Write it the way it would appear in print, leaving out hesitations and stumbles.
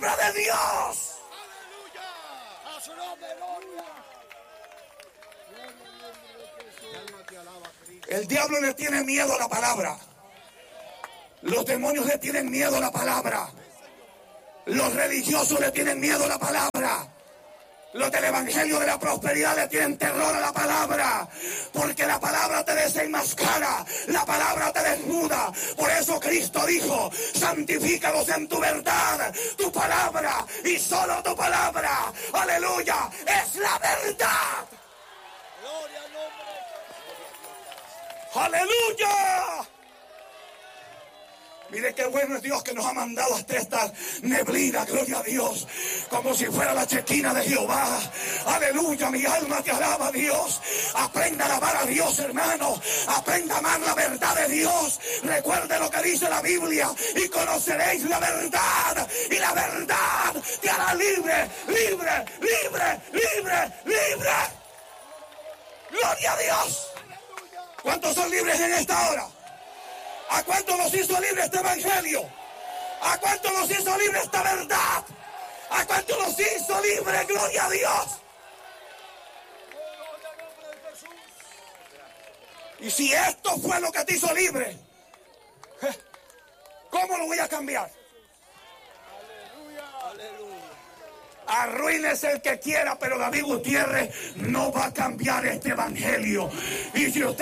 palabra de Dios. ¡Aleluya! ¡A su nombre, gloria! El diablo le tiene miedo a la palabra. Los demonios le tienen miedo a la palabra. Los religiosos le tienen miedo a la palabra. Los del evangelio de la prosperidad le tienen terror a la palabra. Porque la palabra te desenmascara. La palabra te desnuda. Por eso Cristo dijo: santifícalos en tu verdad. Tu palabra y solo tu palabra, aleluya, es la verdad. ¡Gloria al nombre! ¡Aleluya! Mire qué bueno es Dios que nos ha mandado hasta esta neblina, gloria a Dios, como si fuera la chequina de Jehová. Aleluya, mi alma te alaba, Dios. Aprenda a alabar a Dios, hermano. Aprenda a amar la verdad de Dios. Recuerde lo que dice la Biblia: y conoceréis la verdad, y la verdad te hará libre, libre, libre, libre, libre. Gloria a Dios. ¿Cuántos son libres en esta hora? ¿A cuánto nos hizo libre este evangelio? ¿A cuánto nos hizo libre esta verdad? ¿A cuánto nos hizo libre? Gloria a Dios. Y si esto fue lo que te hizo libre, ¿cómo lo voy a cambiar? Arruínese el que quiera, pero David Gutiérrez no va a cambiar este evangelio. Y si usted